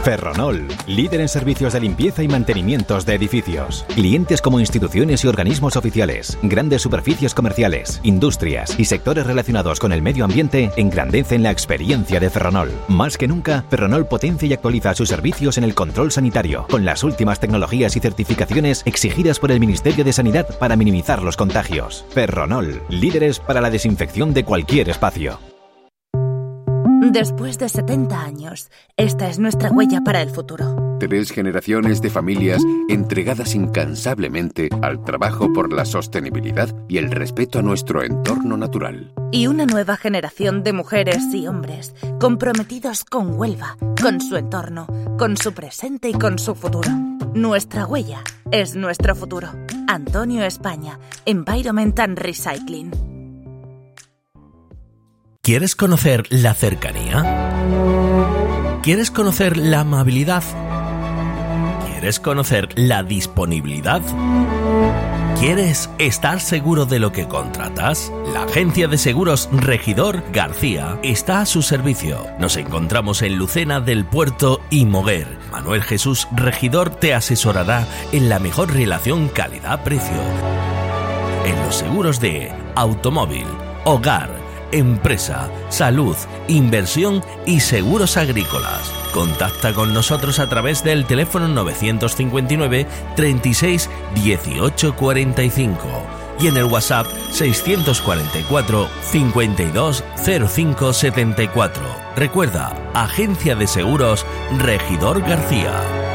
Ferronol, líder en servicios de limpieza y mantenimientos de edificios. Clientes como instituciones y organismos oficiales, grandes superficies comerciales, industrias y sectores relacionados con el medio ambiente engrandecen la experiencia de Ferronol. Más que nunca, Ferronol potencia y actualiza sus servicios en el control sanitario, con las últimas tecnologías y certificaciones exigidas por el Ministerio de Sanidad para minimizar los contagios. Ferronol, líderes para la desinfección de cualquier espacio. Después de 70 años, esta es nuestra huella para el futuro. 3 generaciones de familias entregadas incansablemente al trabajo por la sostenibilidad y el respeto a nuestro entorno natural. Y una nueva generación de mujeres y hombres comprometidos con Huelva, con su entorno, con su presente y con su futuro. Nuestra huella es nuestro futuro. Antonio España, Environment and Recycling. ¿Quieres conocer la cercanía? ¿Quieres conocer la amabilidad? ¿Quieres conocer la disponibilidad? ¿Quieres estar seguro de lo que contratas? La agencia de seguros Regidor García está a su servicio. Nos encontramos en Lucena del Puerto y Moguer. Manuel Jesús Regidor te asesorará en la mejor relación calidad-precio. En los seguros de automóvil, hogar, empresa, salud, inversión y seguros agrícolas. Contacta con nosotros a través del teléfono 959 36 18 45 y en el WhatsApp 644 52 05 74. Recuerda, Agencia de Seguros Regidor García.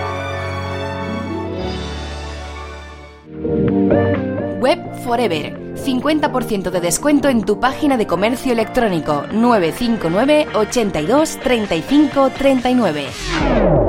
Web Forever. 50% de descuento en tu página de comercio electrónico 959 82 35 39.